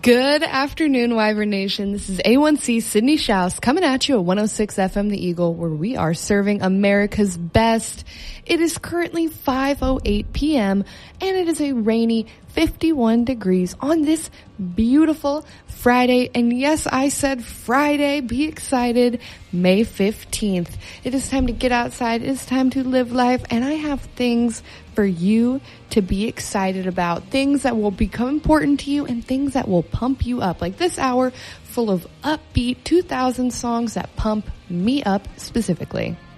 Good afternoon, Wyvern Nation. This is A1C Sydney Schaus coming at you at 106 FM The Eagle, where we are serving America's best. It is currently 5:08 p.m. and it is a rainy 51 degrees on this beautiful Friday. And yes, I said Friday. Be excited. May 15th. It is time to get outside. It is time to live life. And I have things for you to be excited about. Things that will become important to you and things that will pump you up. Like this hour full of upbeat 2000 songs that pump me up specifically.